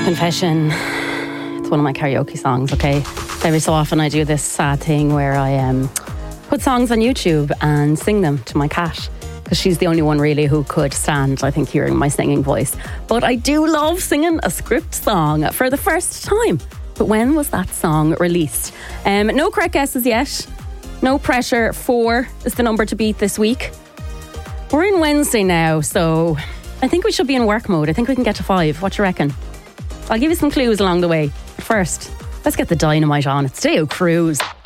Confession. It's one of my karaoke songs, okay? Every so often I do this sad thing where I put songs on YouTube and sing them to my cat, because she's the only one really who could stand, I think, hearing my singing voice. But I do love singing a script song for the first time. But when was that song released? No correct guesses yet. No pressure. 4 is the number to beat this week. We're in Wednesday now, so I think we should be in work mode. I think we can get to 5. What do you reckon? I'll give you some clues along the way. But first, let's get the dynamite on. It's Deo Cruz.